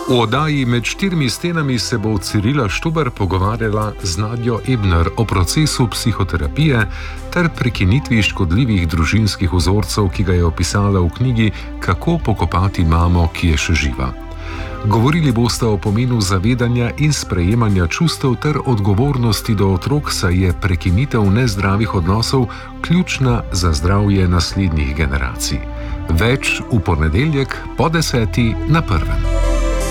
V oddaji Med štirimi stenami se bo Cirila Štuber pogovarjala z Nadjo Ebner o procesu psihoterapije ter prekinitvi škodljivih družinskih vzorcev, ki ga je opisala v knjigi Kako pokopati mamo, ki je še živa. Govorili boste o pomenu zavedanja in sprejemanja čustev ter odgovornosti do otrok, saj je prekinitev nezdravih odnosov ključna za zdravje naslednjih generacij. Več v ponedeljek po 10. na Prvem.